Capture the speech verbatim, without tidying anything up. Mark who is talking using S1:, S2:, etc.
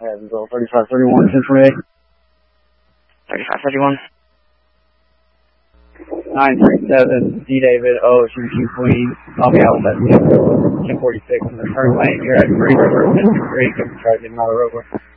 S1: Evansville, thirty-five thirty-one, ten twenty-eight.
S2: thirty-five thirty-one.
S1: nine three seven, D David, O, Q Queen. I'll be out at ten forty-six in the turn lane. You're at three, Mister Creek. I'm trying to get him out of the roadway.